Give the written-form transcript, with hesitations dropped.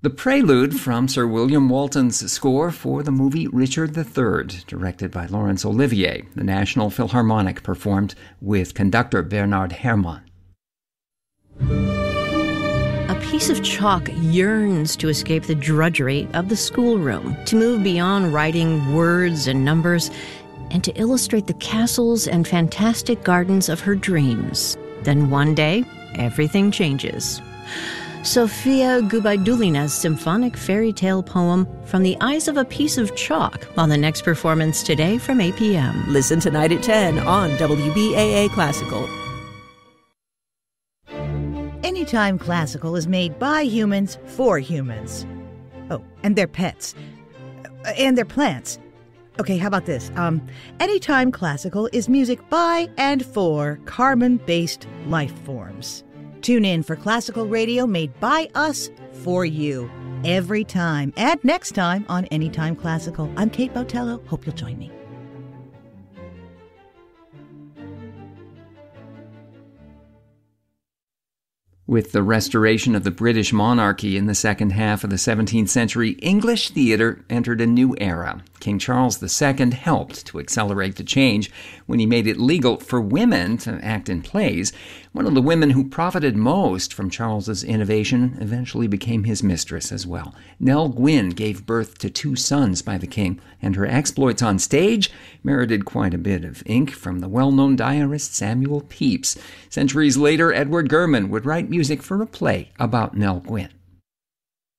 The prelude from Sir William Walton's score for the movie Richard III, directed by Laurence Olivier. The National Philharmonic performed with conductor Bernard Herrmann. A piece of chalk yearns to escape the drudgery of the schoolroom, to move beyond writing words and numbers, and to illustrate the castles and fantastic gardens of her dreams. Then one day, everything changes. Sofia Gubaidulina's symphonic fairy tale poem From the Eyes of a Piece of Chalk on the next performance today from 8 p.m. Listen tonight at 10 on WBAA Classical. Anytime Classical is made by humans for humans. Oh, and their pets. And their plants. Okay, how about this? Anytime Classical is music by and for carbon-based life forms. Tune in for classical radio made by us for you every time and next time on Anytime Classical. I'm Kate Botello. Hope you'll join me. With the restoration of the British monarchy in the second half of the 17th century, English theatre entered a new era. King Charles II helped to accelerate the change when he made it legal for women to act in plays. One of the women who profited most from Charles's innovation eventually became his mistress as well. Nell Gwyn gave birth to 2 sons by the king, and her exploits on stage merited quite a bit of ink from the well-known diarist Samuel Pepys. Centuries later, Edward Gurman would write music for a play about Nell Gwyn.